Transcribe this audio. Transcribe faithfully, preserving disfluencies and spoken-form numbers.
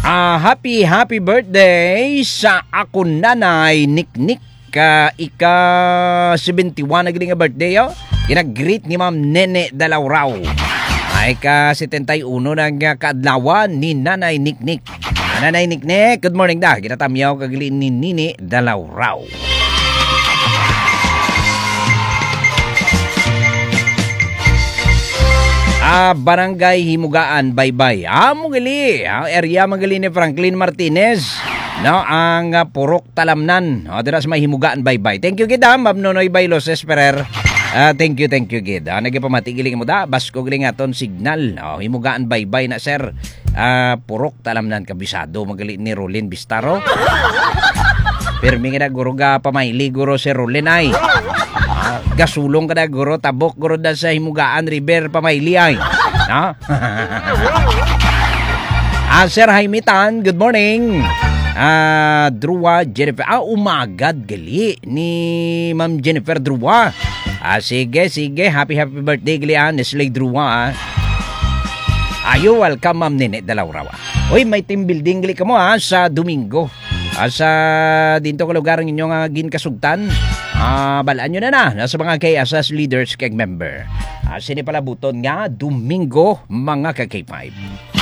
Ah, happy happy birthday sa ako nanay Niknik ka ika seventy-one na gini nga birthday yo. Ginag-greet ni Ma'am Nene Dalauraw. Ay ka seventy-one na nga kaadlawan ni Nanay Niknik. Nanay Niknik, good morning da. Ginatamyaw kagili ni Nini Dalauraw. Ah, Barangay Himugaan, bye-bye. Ah, mugali. Ah, area magali ni Franklin Martinez. No, ang uh, Purok Talamnan. O, oh, diras may Himugaan, bye-bye. Thank you, Gida. Ma'am Nonoy Bailos Esperer. Ah, thank you, thank you, Gida. Ah, nagipamatigiling mo da. Basko giling aton signal. Oh, Himugaan, bye-bye na, sir. Ah, Purok Talamnan, kabisado. Magali ni Rolin Bistaro. Pirmi nga na, guro ga pamaili, guro si Rolin ay. Ah, gasulong ka na, guro, tabok, guro da sa Himugaan River, pamaili ay. No? Ah, Sir Jaimitan, good morning. Ah, Drua Jennifer. Ah, umagad gali ni Ma'am Jennifer Drua. Ah, sige, sige. Happy, happy birthday gali ah. Nestle Drua ah. Ayo, welcome Ma'am Nene Dalauraw. Uy, may team building gali ka mo ah sa Domingo. Ah, sa dito ka lugar ng inyong uh, ginkasugtan. Ah, balaan nyo na na. Nasa mga K S S leaders kag member. Ah, sinipalabuton nga Domingo mga ka K five.